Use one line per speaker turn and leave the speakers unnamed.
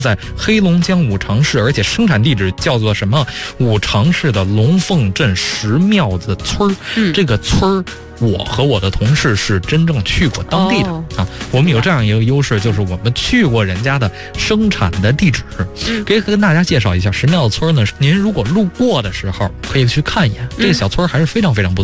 在黑龙江五常市，而且生产地址叫做什么？五常市的龙凤镇石庙子村这个村儿，我和我的同事是真正去过当地的啊。我们有这样一个优势，就是我们去过人家的生产的地址。可以跟大家介绍一下石庙子村呢。您如果路过的时候，可以去看一眼，这个小村还是非常非常不错。